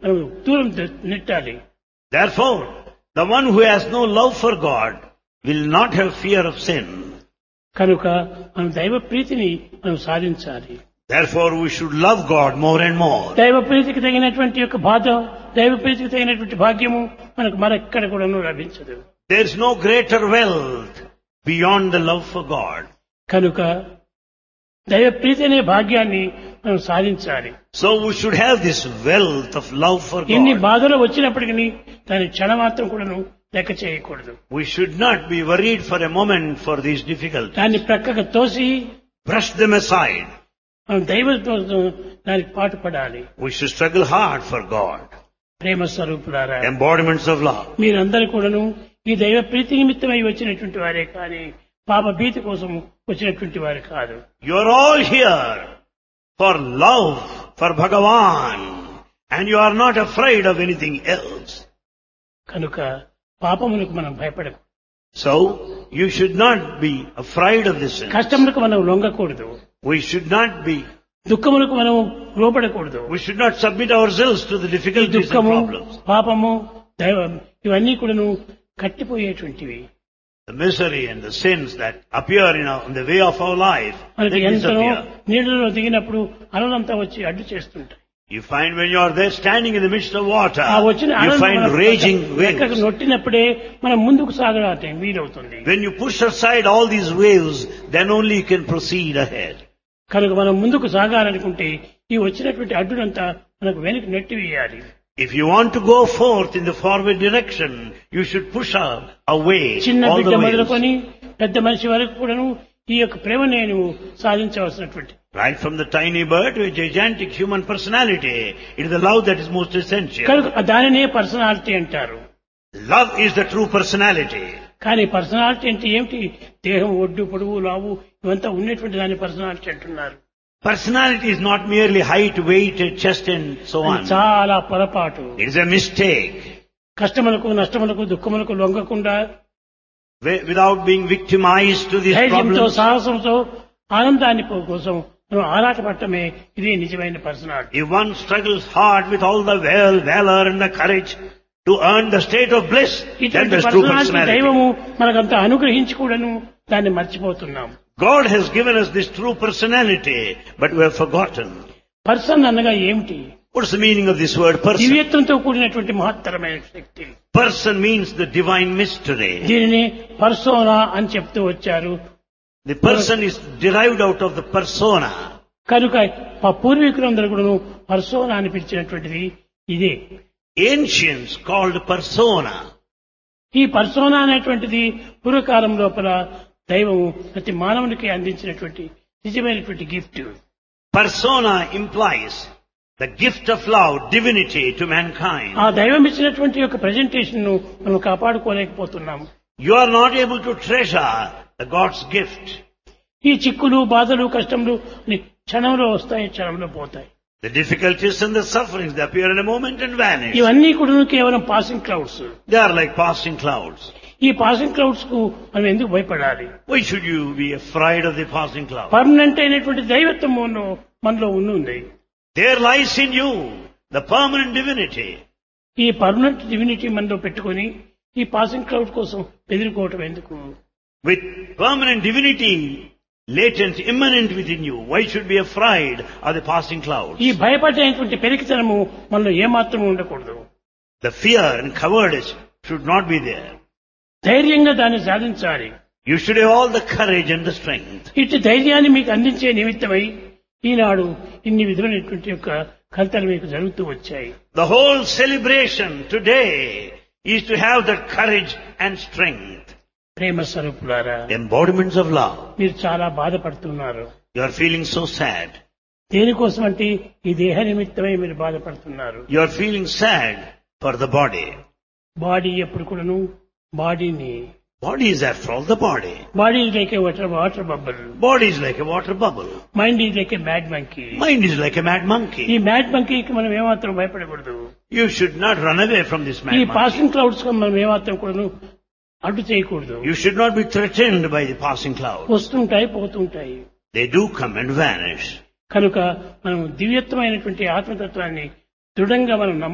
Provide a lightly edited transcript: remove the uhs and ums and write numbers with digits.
మనం దూరం నెట్టాలి. Therefore, the one who has no love for God will not have fear of sin. కనుక మనం దైవ ప్రీతిని మనం సాధించాలి. Therefore, we should love God more and more. దైవ ప్రీతికి తగినటువంటి యొక్క బాధ, దైవ ప్రీతికి తగినటువంటి భాగ్యము మనకు మరెక్కడ కూడాను లభించదు. There is no greater wealth beyond the love for God. కనుక దైవ ప్రీతి అనే భాగ్యాన్ని మనం సాధించాలి. So we should have this wealth of love for ఎన్ని God. బాధలు వచ్చినప్పటికీ దాని క్షణమాత్రం కూడాను లెక్క చేయకూడదు. We should not be worried for a moment for these difficulties. దాన్ని ప్రక్కకు తోసి Brush them aside. మనం దైవంతో దానికి పాటు పడాలి. We should struggle hard for God. ప్రేమ స్వరూపులారా, Embodiments of love. మీరందరూ కూడాను ఈ దైవ ప్రీతి నిమిత్తమై వచ్చినటువంటి వారే కానీ పాప భీతి కోసం వచ్చినటువంటి వారు కాదు. You are all here for love for Bhagavan, and you are not afraid of anything else. కనుక పాపములకు మనం భయపడకు, So, you should not be afraid of this sin. కష్టములకు మనం లొంగకూడదు, We should not be, దుఃఖములకు మనం లోపడకూడదు. we should not submit ourselves to the ఈ difficulties and దుఃఖము, problems. పాపము, దైవం ఇవన్నీ కూడాను కట్టిపోయేటువంటివి. The misery and the sins that appear on the way of our life, మనకి they ఎంతనో disappear. నీళ్ళలో దిగినప్పుడు అలలంతా వచ్చి అడ్డు చేస్తుంటాయి. You find when you are there standing in the midst of water, ఆ వచ్చిన you అలలు find మన raging లెక్కకు waves. నొట్టినప్పుడే మనం ముందుకు సాగడానికి వీలవుతుంది. When you push aside all these waves, then only you can proceed ahead. కనుక మనం ముందుకు సాగాలనుకుంటే ఈ వచ్చినటువంటి అడ్డునంతా మనకు వెనక్కి నెట్టివేయాలి. If you want to go forth in the forward direction, you should push away చిన్న all బిడ్డ the waves. మొదలుకొని పెద్ద మనిషి వరకు కూడాను ఈ యొక్క ప్రేమని నువ్వు సాధించవలసినటువంటి. Right from the tiny bird to a gigantic human personality, it is the love that is most essential. కనుక దానినే పర్సనాలిటీ అంటారు. Love is the true personality. కానీ పర్సనాలిటీ అంటే ఏమిటి? దేహం ఒడ్డు పొడవు లావు ఇవంతా ఉన్నటువంటి దాని పర్సనాలిటీ అంటున్నారు. Personality is not merely height, weight, chest and so అది on. చాలా పొరపాటు. It is a mistake. కష్టములకు, నష్టములకు, దుఃఖములకు లొంగకుండా Without being victimized to these ధైర్యంతో, problems. సాహసంతో ఆనందాన్ని కోసం మనం ఆరాటపడటమే ఇదే నిజమైన personality. If one struggles hard with all the valor and the courage to earn the state of bliss, then ఇటువంటి there's true పర్సనాలిటీ personality. దైవము మనకంతా అనుగ్రహించి కూడాను దాన్ని మర్చిపోతున్నాం. God has given us this true personality, but we have forgotten. Person అనగా ఏమిటి? What's the meaning of this word person? దివ్యత్వంతో కూడినటువంటి మహత్తరమైన శక్తి. Person means the divine mystery. దీనిని పర్సోనా అని చెప్తూ వచ్చారు. The person is derived out of the persona. కనుక మా పూర్వీకులందరూ కూడా పర్సోనా అని పిలిచినటువంటిది ఇదే. Ancients called persona. ఈ పర్సోనా అనేటువంటిది పూర్వకాలం లోపల దైవము ప్రతి మానవునికి అందించినటువంటి నిజమైనటువంటి gift. Persona implies the gift of love, divinity to mankind. ఆ దైవం ఇచ్చినటువంటి యొక్క ప్రెజెంటేషన్ ను మనం కాపాడుకోలేకపోతున్నాము. You are not able to treasure the God's gift. ఈ చిక్కులు, బాధలు, కష్టములు క్షణంలో వస్తాయి, క్షణంలో పోతాయి. The difficulties and the sufferings, they appear in a moment and vanish. ఇవన్నీ కూడా కేవలం passing clouds. They are like passing clouds. ఈ పాసింగ్ క్లౌడ్స్ కు మనం ఎందుకు భయపడాలి? Why should you be afraid of the passing cloud? Permanent అయినటువంటి దైవత్వం మనలో ఉంది. There lies in you the permanent divinity. ఈ పర్మనెంట్ డివినిటీ మనలో పెట్టుకొని ఈ పాసింగ్ క్లౌడ్ కోసం ఎదుర్కోవటం ఎందుకు? With permanent divinity latent, immanent within you, why should be afraid of the passing clouds? ఈ భయపడేటువంటి పెరికితనము మనలో ఏమాత్రము ఉండకూడదు. The fear and cowardice should not be there. ధైర్యంగా దాన్ని సాధించాలి. You should have all the courage and the strength. ఇటు ధైర్యాన్ని మీకు అందించే నిమిత్తమై ఈనాడు ఇన్ని విధమైనటువంటి యొక్క కల్తలు మీకు జరుగుతూ వచ్చాయి. The whole celebration today is to have that courage and strength. ప్రేమ స్వరూపులారా, Embodiments of love. మీరు చాలా బాధపడుతున్నారు. You are feeling so sad. దేనికోసం అంటే ఈ దేహ నిమిత్తమై మీరు బాధపడుతున్నారు. You are feeling sad for the body. Body ఎప్పుడు కూడాను బాడీని Body is after all the body. Body is like A water bubble. Body is like a water bubble. Mind is like A mad monkey. Mind is like a mad ఈ monkey. Mad మంకీకి మనం ఏమాత్రం భయపడకూడదు. You should not run away from this mad ఈ monkey. Passing clouds కు మనం ఏమాత్రం కూడాను అడ్డు చేయకూడదు. You should not be threatened by the passing cloud. వస్తుంటాయి, పోతుంటాయి. They do come and vanish. కనుక మనం దివ్యత్వమైనటువంటి ఆత్మతత్వాన్ని దృఢంగా మనం